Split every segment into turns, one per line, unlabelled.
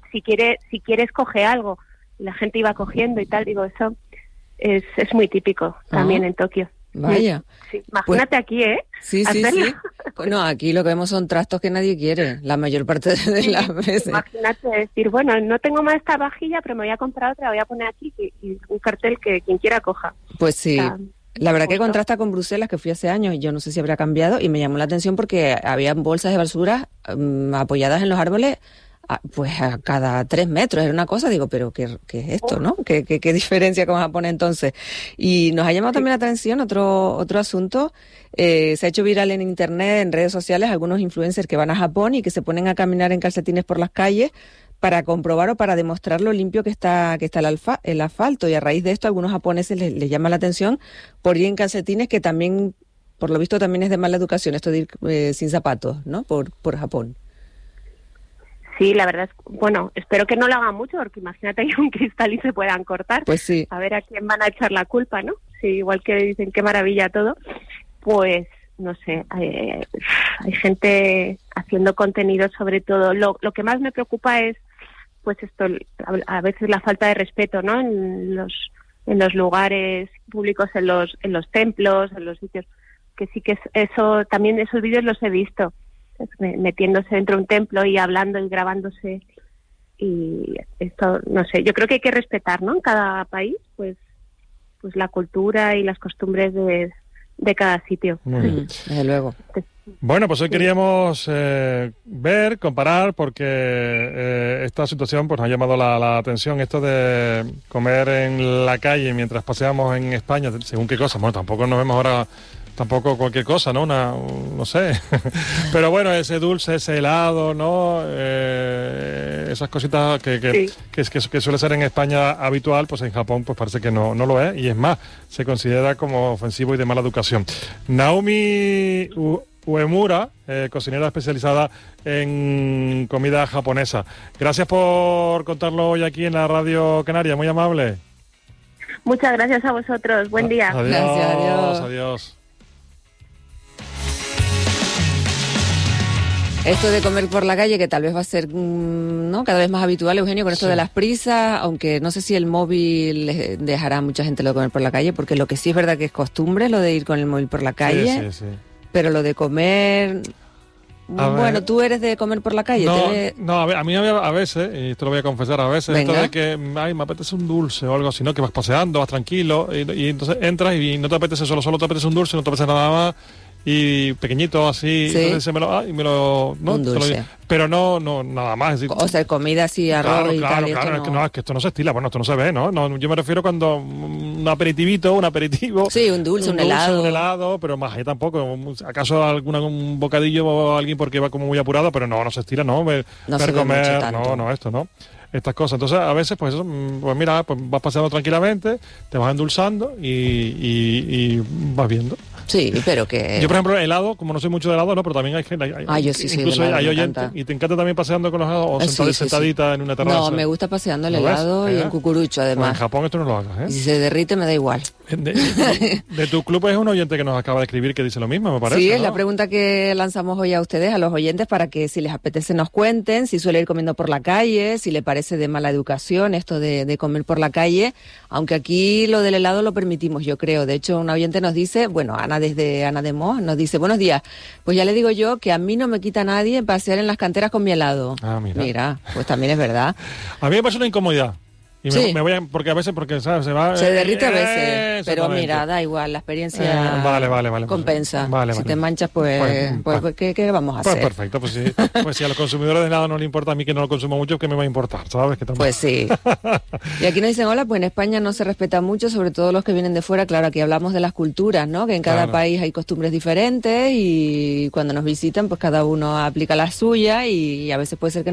si quieres coge algo. Y la gente iba cogiendo y tal, digo, eso es muy típico también en Tokio.
Vaya.
Sí. Imagínate pues, aquí, ¿eh?
Sí. Bueno, aquí lo que vemos son trastos que nadie quiere, la mayor parte de las veces.
Imagínate decir, bueno, no tengo más esta vajilla, pero me voy a comprar otra, la voy a poner aquí y un cartel que quien quiera coja.
Pues sí. O sea, la verdad que contrasta con Bruselas, que fui hace años, y yo no sé si habrá cambiado, y me llamó la atención porque había bolsas de basura apoyadas en los árboles pues a cada 3 metros, era una cosa, digo, pero ¿qué es esto, no? ¿Qué diferencia con Japón entonces? Y nos ha llamado también la atención otro asunto, se ha hecho viral en internet, en redes sociales, algunos influencers que van a Japón y que se ponen a caminar en calcetines por las calles para comprobar o para demostrar lo limpio que está el asfalto, y a raíz de esto a algunos japoneses les llama la atención por ir en calcetines, que también, por lo visto, también es de mala educación esto de ir sin zapatos, ¿no? Por Japón.
Sí, la verdad es, bueno, espero que no lo hagan mucho, porque imagínate que un cristal y se puedan cortar.
Pues sí.
A ver a quién van a echar la culpa, ¿no? Sí, igual que dicen qué maravilla todo, pues no sé, hay gente haciendo contenido sobre todo. Lo que más me preocupa es, pues esto, a veces la falta de respeto, ¿no? En los lugares públicos, en los templos, en los sitios, que sí que eso, también esos vídeos los he visto. Metiéndose dentro de un templo y hablando y grabándose, y esto, no sé, yo creo que hay que respetar, ¿no? En cada país, pues la cultura y las costumbres de cada sitio.
Muy bien.
Desde luego.
Bueno, pues hoy queríamos ver, comparar, porque esta situación pues nos ha llamado la atención, esto de comer en la calle mientras paseamos en España, según qué cosa. Bueno, tampoco nos vemos ahora... Tampoco cualquier cosa, ¿no? No sé. Pero bueno, ese dulce, ese helado, ¿no? Esas cositas que suele ser en España habitual, pues en Japón pues parece que no lo es. Y es más, se considera como ofensivo y de mala educación. Naomi Uemura, cocinera especializada en comida japonesa. Gracias por contarlo hoy aquí en la Radio Canaria. Muy amable.
Muchas gracias a vosotros. Buen día.
Adiós.
Esto de comer por la calle, que tal vez va a ser ¿no? cada vez más habitual, Eugenio, con esto de las prisas, aunque no sé si el móvil dejará a mucha gente lo de comer por la calle, porque lo que sí es verdad que es costumbre, lo de ir con el móvil por la calle,
sí.
Pero lo de comer... Bueno, ¿tú eres de comer por la calle?
No, a mí a veces, y esto lo voy a confesar, a veces, esto de que me apetece un dulce o algo así, ¿no? Que vas paseando, vas tranquilo, y entonces entras y no te apetece solo te apetece un dulce, no te apetece nada más, y pequeñito así, entonces
un dulce.
Pero no nada más. Es decir,
o sea, comida así, arroz y tal.
Claro, es que esto no se estila, bueno, esto no se ve, ¿no? Yo me refiero cuando un aperitivo.
Sí, un dulce, un helado.
Pero más allá tampoco. ¿Acaso un bocadillo o alguien porque va como muy apurado? Pero no se estila, ¿no? Ver comer, esto, ¿no? Estas cosas. Entonces, a veces, pues mira, pues vas paseando tranquilamente, te vas endulzando y vas viendo.
Sí, pero que...
Yo, por ejemplo, helado, como no soy mucho de helado, ¿no? Pero también hay gente...
yo sí soy
incluso
de helado,
hay oyentes. ¿Y te encanta también paseando con los helados o sentadita en una terraza?
No, me gusta paseando el helado y en cucurucho, además.
Pues en Japón esto no lo hagas, ¿eh?
Y si se derrite me da igual.
De tu club es un oyente que nos acaba de escribir que dice lo mismo, me parece.
Sí, es la pregunta que lanzamos hoy a ustedes, a los oyentes, para que si les apetece nos cuenten, si suele ir comiendo por la calle, si le parece de mala educación esto de comer por la calle, aunque aquí lo del helado lo permitimos, yo creo. De hecho, una oyente nos dice, bueno, Ana de Mos, nos dice, buenos días, pues ya le digo yo que a mí no me quita nadie pasear en las canteras con mi helado. Mira, pues también es verdad.
A mí me parece una incomodidad. Y
sí.
me voy porque a veces, ¿sabes?
Se derrite a veces, pero mira, da igual, la experiencia
vale,
compensa.
Vale.
Si te manchas, pues ¿qué vamos a hacer?
Pues perfecto, pues sí. Pues si a los consumidores de helado no le importa, a mí que no lo consumo mucho, ¿qué me va a importar? ¿Sabes?
Pues sí. Y aquí nos dicen, hola, pues en España no se respeta mucho, sobre todo los que vienen de fuera. Claro, aquí hablamos de las culturas, ¿no? Que en cada país hay costumbres diferentes y cuando nos visitan, pues cada uno aplica la suya y a veces puede ser que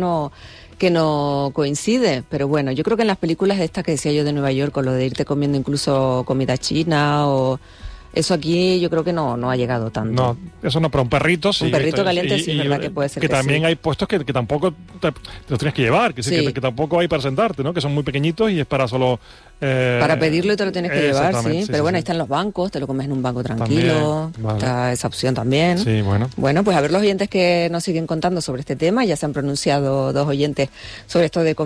no coincide, pero bueno, yo creo que en las películas estas que decía yo de Nueva York, con lo de irte comiendo incluso comida china o... Eso aquí yo creo que no ha llegado tanto.
No, eso no, pero un perrito sí.
Un perrito caliente sí, es verdad que puede ser
que también hay puestos que tampoco te los tienes que llevar, que tampoco hay para sentarte, ¿no? Que son muy pequeñitos y es para solo...
para pedirlo y te lo tienes que llevar, sí. Pero bueno, ahí están los bancos, te lo comes en un banco tranquilo. También, está esa opción también.
Sí, bueno.
Bueno, pues a ver los oyentes que nos siguen contando sobre este tema. Ya se han pronunciado 2 oyentes sobre esto de